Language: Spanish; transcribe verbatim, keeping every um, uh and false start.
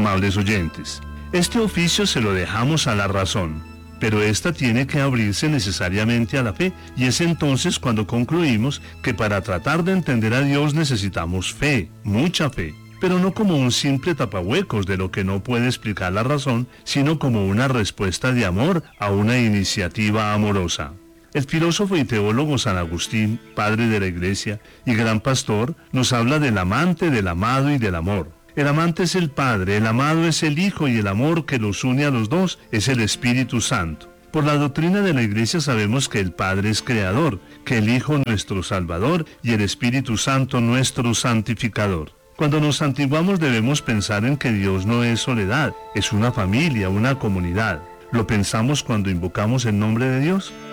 amables oyentes. Este oficio se lo dejamos a la razón, pero ésta tiene que abrirse necesariamente a la fe, y es entonces cuando concluimos que para tratar de entender a Dios necesitamos fe, mucha fe, pero no como un simple tapahuecos de lo que no puede explicar la razón, sino como una respuesta de amor a una iniciativa amorosa. El filósofo y teólogo San Agustín, padre de la Iglesia y gran pastor, nos habla del amante, del amado y del amor. El amante es el Padre, el amado es el Hijo, y el amor que los une a los dos es el Espíritu Santo. Por la doctrina de la Iglesia sabemos que el Padre es creador, que el Hijo nuestro Salvador y el Espíritu Santo nuestro santificador. Cuando nos santiguamos debemos pensar en que Dios no es soledad, es una familia, una comunidad. ¿Lo pensamos cuando invocamos el nombre de Dios?